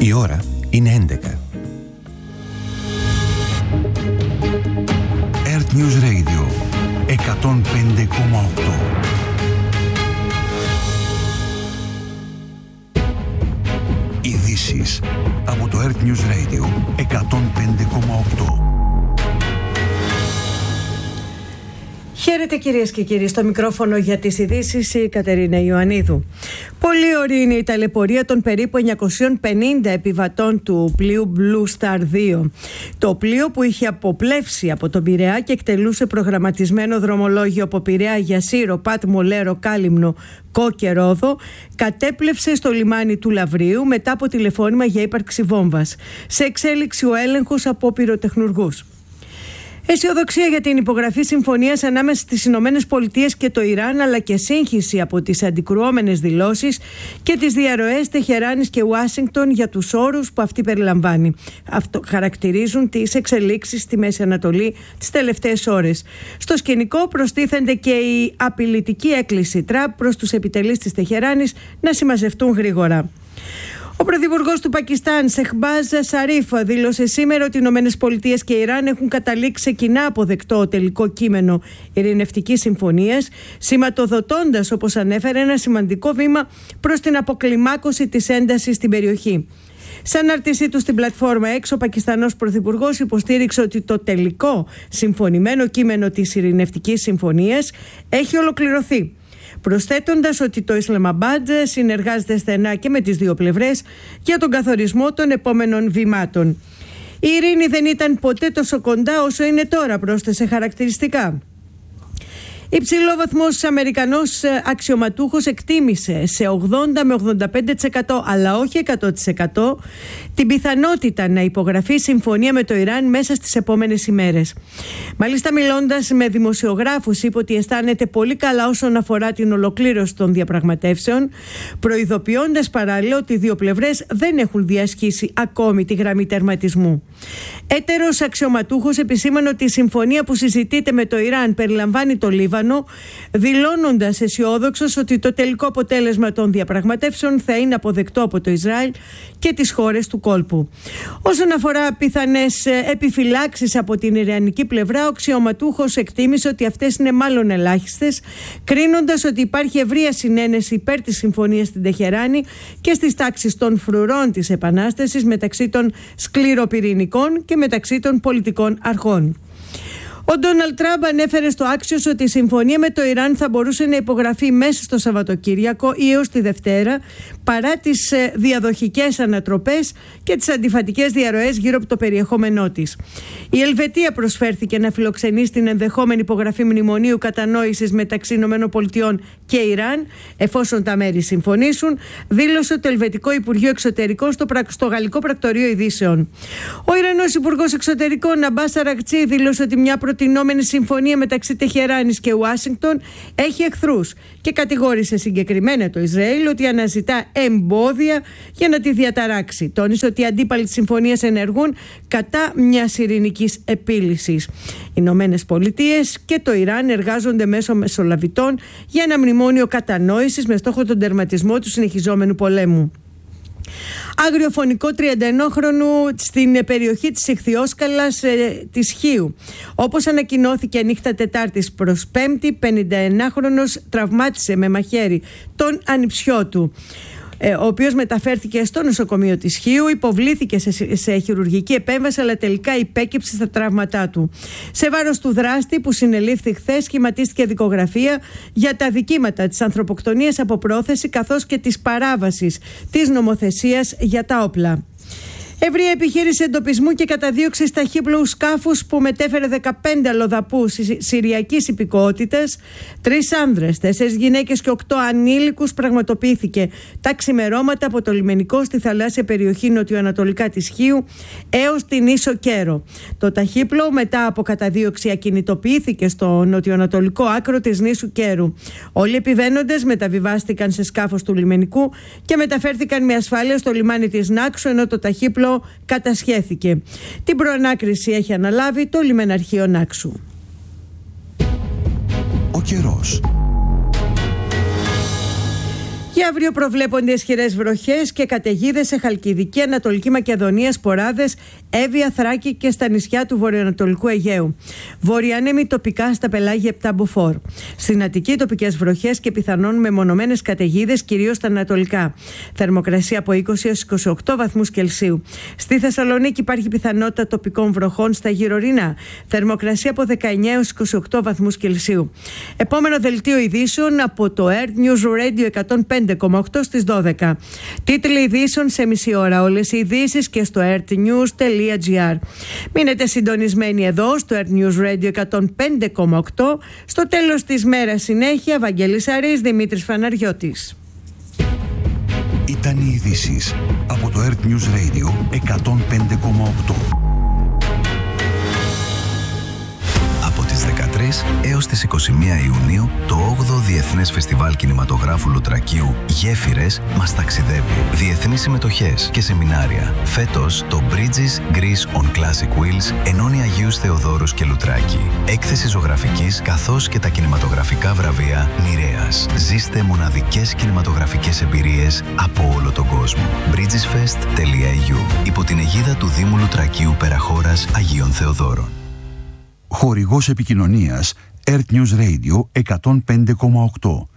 Η ώρα είναι 11. Earth News Radio 105,8. Ειδήσεις από το Earth News Radio 105,8. Χαίρετε κυρίες και κύριοι, στο μικρόφωνο για τις ειδήσεις η Κατερίνα Ιωαννίδου. Πολύ ωραία είναι η ταλαιπωρία των περίπου 950 επιβατών του πλοίου Blue Star 2. Το πλοίο που είχε αποπλεύσει από τον Πειραιά και εκτελούσε προγραμματισμένο δρομολόγιο από Πειραιά για Σύρο, Πάτμο, Λέρο, Κάλυμνο, Κό και Ρόδο, κατέπλευσε στο λιμάνι του Λαυρίου μετά από τηλεφώνημα για ύπαρξη βόμβας. Σε εξέλιξη ο έλεγχος από πυροτεχνουργούς. Αισιοδοξία για την υπογραφή συμφωνίας ανάμεσα στις Ηνωμένες Πολιτείες και το Ιράν, αλλά και σύγχυση από τις αντικρουόμενες δηλώσεις και τις διαρροές Τεχεράνης και Ουάσιγκτον για τους όρους που αυτή περιλαμβάνει. Αυτό χαρακτηρίζουν τις εξελίξεις στη Μέση Ανατολή τις τελευταίες ώρες. Στο σκηνικό προστίθενται και η απειλητική έκκληση Τραμπ προς τους επιτελείς της Τεχεράνης να συμμαζευτούν γρήγορα. Ο πρωθυπουργός του Πακιστάν, Σεχμπάζ Σαρίφ, δήλωσε σήμερα ότι οι Ηνωμένες Πολιτείες και Ιράν έχουν καταλήξει σε κοινά αποδεκτό τελικό κείμενο ειρηνευτικής συμφωνίας, σηματοδοτώντας, όπως ανέφερε, ένα σημαντικό βήμα προς την αποκλιμάκωση της έντασης στην περιοχή. Σε ανάρτησή του στην πλατφόρμα X, ο Πακιστανός πρωθυπουργός υποστήριξε ότι το τελικό συμφωνημένο κείμενο της ειρηνευτικής συμφωνίας έχει ολοκληρωθεί, προσθέτοντας ότι το Ισλαμαμπάντ συνεργάζεται στενά και με τις δύο πλευρές για τον καθορισμό των επόμενων βημάτων. Η ειρήνη δεν ήταν ποτέ τόσο κοντά όσο είναι τώρα, πρόσθεσε χαρακτηριστικά. Υψηλόβαθμος Αμερικανός αξιωματούχος εκτίμησε σε 80 με 85%, αλλά όχι 100%, την πιθανότητα να υπογραφεί συμφωνία με το Ιράν μέσα στις επόμενες ημέρες. Μάλιστα, μιλώντας με δημοσιογράφους, είπε ότι αισθάνεται πολύ καλά όσον αφορά την ολοκλήρωση των διαπραγματεύσεων, προειδοποιώντας παράλληλα ότι οι δύο πλευρές δεν έχουν διασχίσει ακόμη τη γραμμή τερματισμού. Έτερος αξιωματούχος επισήμανε ότι η συμφωνία που συζητείται με το Ιράν περιλαμβάνει το Λίβανο, δηλώνοντας αισιόδοξος ότι το τελικό αποτέλεσμα των διαπραγματεύσεων θα είναι αποδεκτό από το Ισραήλ και τις χώρες του κόλπου. Όσον αφορά πιθανές επιφυλάξεις από την ιρανική πλευρά, ο αξιωματούχος εκτίμησε ότι αυτές είναι μάλλον ελάχιστες, κρίνοντας ότι υπάρχει ευρεία συνένεση υπέρ της συμφωνίας στην Τεχεράνη και στις τάξεις των φρουρών της Επανάστασης μεταξύ των σκληροπυρηνικών και μεταξύ των πολιτικών αρχών. Ο Ντόναλντ Τραμπ ανέφερε στο Axios ότι η συμφωνία με το Ιράν θα μπορούσε να υπογραφεί μέσα στο Σαββατοκύριακο ή έως τη Δευτέρα, παρά τις διαδοχικές ανατροπές και τις αντιφατικές διαρροές γύρω από το περιεχόμενό της. Η Ελβετία προσφέρθηκε να φιλοξενήσει την ενδεχόμενη υπογραφή μνημονίου κατανόησης μεταξύ ΗΠΑ και Ιράν, εφόσον τα μέρη συμφωνήσουν, δήλωσε το Ελβετικό Υπουργείο Εξωτερικών στο Γαλλικό Πρακτορείο Ειδήσεων. Ο Ιρανός Υπουργός Εξωτερικών Αμπάς Αρακτσί δήλωσε ότι μια προτινόμενη συμφωνία μεταξύ Τεχεράνης και Ουάσιγκτον έχει εχθρούς και κατηγόρησε συγκεκριμένα το Ισραήλ ότι αναζητά εμπόδια για να τη διαταράξει. Τόνισε ότι οι αντίπαλοι της συμφωνίας ενεργούν κατά μιας ειρηνικής επίλυσης. Οι Ηνωμένες Πολιτείες και το Ιράν εργάζονται μέσω μεσολαβητών για ένα μνημόνιο κατανόησης με στόχο τον τερματισμό του συνεχιζόμενου πολέμου. Άγριο φωνικό 31χρονου στην περιοχή της Ιχθυόσκαλας της Χίου. Όπως ανακοινώθηκε νύχτα Τετάρτης προς Πέμπτη, 51χρονος τραυμάτισε με μαχαίρι τον ανιψιό του, ο οποίος μεταφέρθηκε στο νοσοκομείο της Χίου, υποβλήθηκε σε χειρουργική επέμβαση, αλλά τελικά υπέκυψε στα τραύματά του. Σε βάρος του δράστη που συνελήφθη χθες σχηματίστηκε δικογραφία για τα δικήματα της ανθρωποκτονίας από πρόθεση καθώς και της παράβασης της νομοθεσίας για τα όπλα. Ευρεία επιχείρηση εντοπισμού και καταδίωξη ταχύπλοους σκάφους που μετέφερε 15 αλλοδαπούς συριακής υπηκότητας, 3 άνδρες, 4 γυναίκες και 8 ανήλικους πραγματοποιήθηκε τα ξημερώματα από το λιμενικό στη θαλάσσια περιοχή νοτιοανατολικά της Χίου έως την ίσο Κέρο. Το ταχύπλοο μετά από καταδίωξη ακινητοποιήθηκε στο νοτιοανατολικό άκρο της νήσου Κέρου. Όλοι οι επιβαίνοντες μεταβιβάστηκαν σε σκάφος του λιμενικού και μεταφέρθηκαν με ασφάλεια στο λιμάνι της Νάξου, ενώ το ταχύπλοο κατασχέθηκε. Την προανάκριση έχει αναλάβει το λιμεναρχείο Νάξου. Ο καιρός. Για αύριο προβλέπονται ισχυρές βροχές και καταιγίδες σε Χαλκιδική, Ανατολική Μακεδονία, Σποράδες, Εύβοια, Θράκη και στα νησιά του βορειοανατολικού Αιγαίου. Βορειάνεμοι τοπικά στα πελάγια Επτάμποφόρ. Στην Αττική τοπικές βροχές και πιθανόν μεμονωμένες καταιγίδες, κυρίως στα ανατολικά. Θερμοκρασία από 20 έως 28 βαθμούς Κελσίου. Στη Θεσσαλονίκη υπάρχει πιθανότητα τοπικών βροχών στα γυρωρινά. Θερμοκρασία από 19 έως 28 βαθμούς Κελσίου. Επόμενο δελτίο ειδήσεων από το Earth News Radio 105,8 στις 12. Τίτλοι ειδήσεων σε μισή ώρα. Όλες οι ειδήσεις και στο earthnews.gr. Μείνετε συντονισμένοι εδώ στο Earth News Radio 105,8. Στο τέλος της μέρας συνέχεια, Βαγγέλης Αρής, Δημήτρης Φαναριώτης. Ήταν οι ειδήσεις από το Earth News Radio 105,8. Από τις 13 έως τις 21 Ιουνίου, το 8ο Διεθνές Φεστιβάλ Κινηματογράφου Λουτρακίου «Γέφυρες» μας ταξιδεύει. Διεθνείς συμμετοχές και σεμινάρια. Φέτος, το Bridges Greece on Classic Wheels ενώνει Αγίους Θεοδόρους και Λουτράκη. Έκθεση ζωγραφικής καθώς και τα κινηματογραφικά βραβεία Νηρέας. Ζήστε μοναδικές κινηματογραφικές εμπειρίες από όλο τον κόσμο. bridgesfest.eu. Υπό την αιγίδα του Δήμου Λουτρακίου Περαχώρας Αγίων Θεοδόρων. Χορηγός επικοινωνίας Earth News Radio 105,8.